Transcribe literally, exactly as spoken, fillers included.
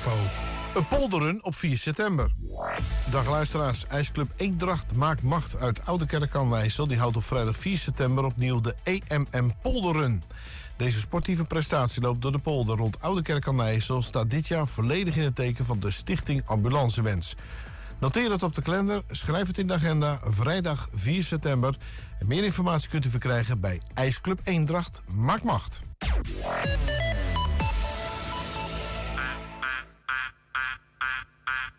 info. Een polderrun op vier september. Dag luisteraars, IJsclub Eendracht Maakt Macht uit Oude Kerk aan Wijssel die houdt op vrijdag vier september opnieuw de E M M Polderrun. Deze sportieve prestatieloop door de polder rond Oude Kerk aan Wijssel staat dit jaar volledig in het teken van de Stichting Ambulancewens. Noteer het op de kalender, schrijf het in de agenda, vrijdag vier september. En meer informatie kunt u verkrijgen bij IJsclub Eendracht Maakt Macht.